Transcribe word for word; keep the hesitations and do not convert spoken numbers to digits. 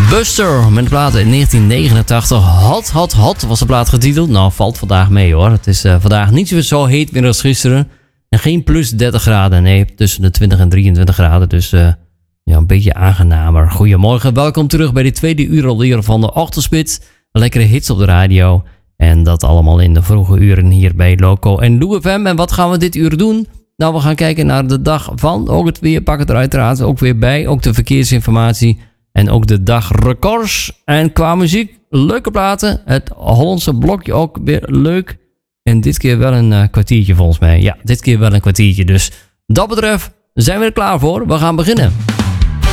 Buster met de plaat in negentien negenentachtig. Hot, hot, hot was de plaat getiteld. Nou, valt vandaag mee hoor. Het is uh, vandaag niet zo heet meer als gisteren. En geen plus dertig graden. Nee, tussen de twintig en drieëntwintig graden. Dus uh, ja, een beetje aangenamer. Goedemorgen, welkom terug bij de tweede uur alweer van de Ochtendspits. Lekkere hits op de radio. En dat allemaal in de vroege uren hier bij Loco en Lou F M. En wat gaan we dit uur doen? Nou, we gaan kijken naar de dag van. Ook het weer, pak het er uiteraard ook weer bij. Ook de verkeersinformatie. En ook de dagrecords. En qua muziek, leuke platen. Het Hollandse blokje ook weer leuk. En dit keer wel een uh, kwartiertje volgens mij. Ja, dit keer wel een kwartiertje. Dus dat betreft zijn we er klaar voor. We gaan beginnen.